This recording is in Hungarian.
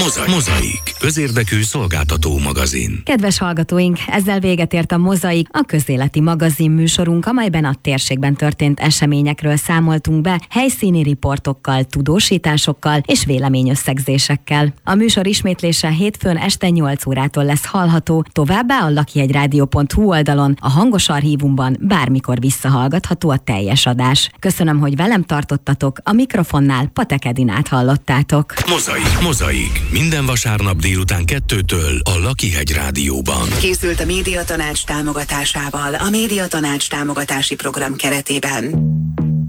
Mozaik. Közérdekű szolgáltató magazin. Kedves hallgatóink, ezzel véget ért a Mozaik, a közéleti magazin műsorunk, amelyben a térségben történt eseményekről számoltunk be, helyszíni riportokkal, tudósításokkal és véleményösszegzésekkel. A műsor ismétlése hétfőn este 8 órától lesz hallható, továbbá a lakihegyradio.hu oldalon, a hangos archívumban bármikor visszahallgatható a teljes adás. Köszönöm, hogy velem tartottatok, a mikrofonnál Patek Edinát hallottátok. Mozaik. Minden vasárnap délután 2-től a Lakihegy Rádióban. Készült a Médiatanács támogatásával, a Médiatanács támogatási program keretében.